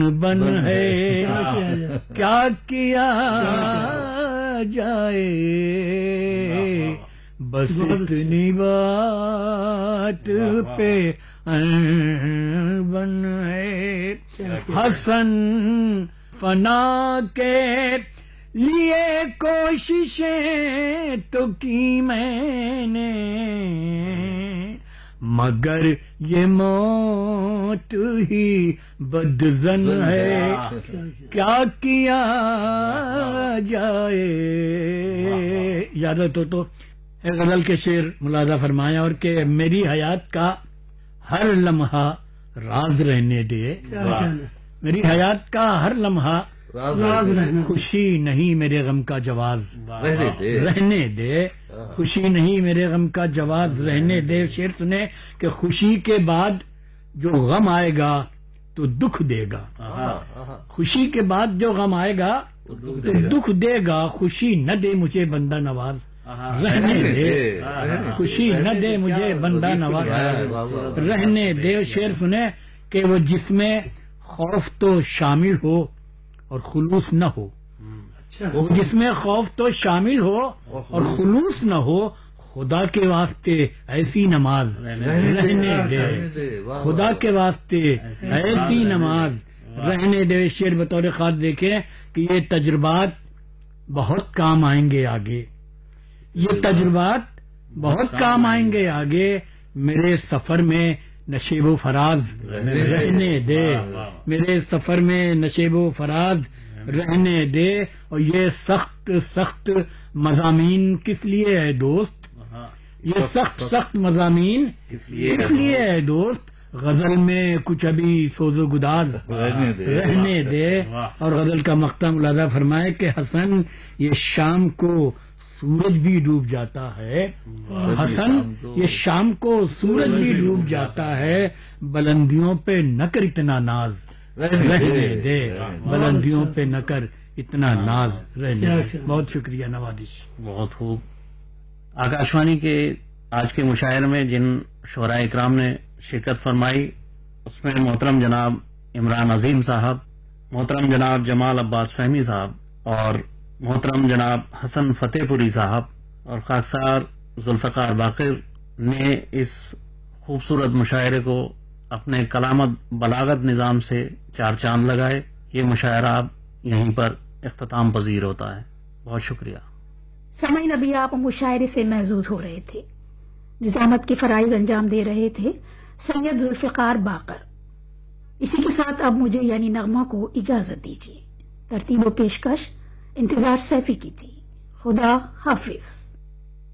بن ہے کیا کیا جائے، بس اتنی بات پہ بن ہے. حسن فنا کے لیے کوششیں تو کی میں نے، مگر یہ موت ہی بدظن ہے، کیا کیا جائے. یادت ہو تو غزل کے شعر ملاحظہ فرمایا، اور کہ میری حیات کا ہر لمحہ راز رہنے دے، میری حیات کا ہر لمحہ خوشی نہیں میرے غم کا جواز رہنے دے، خوشی نہیں میرے غم کا جواز رہنے دے. شعر سنے کہ خوشی کے بعد جو غم آئے گا تو دکھ دے گا، خوشی کے بعد جو غم آئے گا تو دکھ دے گا، خوشی نہ دے مجھے بندہ نواز رہنے دے، خوشی نہ دے مجھے بندہ نواز رہنے دے. شعر سنے کہ وہ جس میں خوف تو شامل ہو اور خلوص نہ ہو، وہ جس میں خوف تو شامل ہو اور خلوص نہ ہو، خدا کے واسطے ایسی نماز رہنے دے، خدا کے واسطے ایسی نماز رہنے دے. شعر بطور خاص دیکھیں کہ یہ تجربات بہت کام آئیں گے آگے، یہ تجربات بہت کام آئیں گے آگے، میرے سفر میں نشیب و فراز رہنے دے، میرے سفر میں نشیب و فراز رہنے دے. اور یہ سخت سخت مضامین کس لیے ہے دوست، یہ سخت سخت مضامین کس لیے ہے دوست، غزل میں کچھ ابھی سوز و گداز رہنے دے. اور غزل کا مقطع ملاحظہ فرمائے کہ حسن یہ شام کو سورج بھی ڈوب جاتا ہے، حسن یہ شام کو سورج بھی ڈوب جاتا ہے، بلندیوں پہ نہ کر اتنا ناز رہنے دے، بلندیوں پہ نہ کر اتنا ناز رہنے دے. بہت شکریہ نوازش. بہت خوب. آکاشوانی کے آج کے مشاعرے میں جن شعراء اکرام نے شرکت فرمائی اس میں محترم جناب عمران عظیم صاحب، محترم جناب جمال عباس فہمی صاحب، اور محترم جناب حسن فتح پوری صاحب اور خاکسار ذوالفقار باقر نے اس خوبصورت مشاعرے کو اپنے کلامت بلاغت نظام سے چار چاند لگائے. یہ مشاعرہ اب یہیں پر اختتام پذیر ہوتا ہے. بہت شکریہ. سامعین، ابھی آپ مشاعرے سے محظوظ ہو رہے تھے، نظامت کے فرائض انجام دے رہے تھے سید ذوالفقار باقر. اسی کے ساتھ اب مجھے یعنی نغمہ کو اجازت دیجیے. ترتیب و پیشکش انتظار سیفی کی تھی. خدا حافظ.